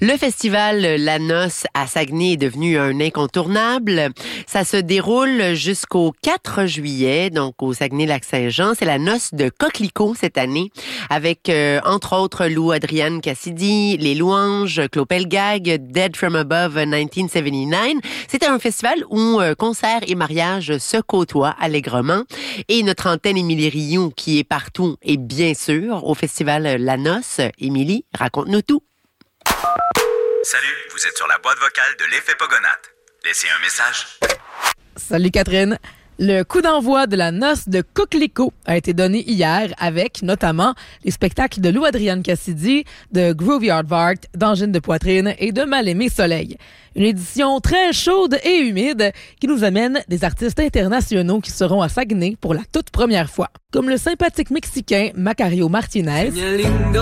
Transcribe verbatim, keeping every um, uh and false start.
Le festival La Noce à Saguenay est devenu un incontournable. Ça se déroule jusqu'au quatre juillet, donc au Saguenay-Lac-Saint-Jean. C'est la Noce de Coquelicot cette année, avec euh, entre autres Lou Adrienne Cassidy, Les Louanges, Claude Pelgag, Dead from Above dix-neuf soixante-dix-neuf. C'est un festival où euh, concerts et mariages se côtoient allègrement. Et notre antenne Émilie Rioux, qui est partout, et bien sûr au festival La Noce. Émilie, raconte-nous tout. Salut, vous êtes sur la boîte vocale de l'Effet Pogonate. Laissez un message. Salut Catherine. Le coup d'envoi de la Noce de Coquelicot a été donné hier avec, notamment, les spectacles de Lou Adrienne Cassidy, de Groovy Aardvark, d'Angine de Poitrine et de Mal-Aimé Soleil. Une édition très chaude et humide qui nous amène des artistes internationaux qui seront à Saguenay pour la toute première fois, comme le sympathique Mexicain Macario Martinez,